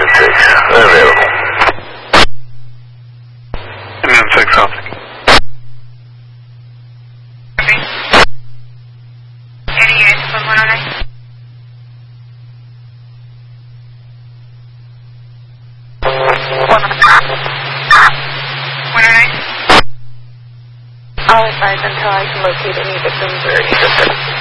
Available. And then 6 something. Any units from 109? I'll advise until I can locate any victims or any victims.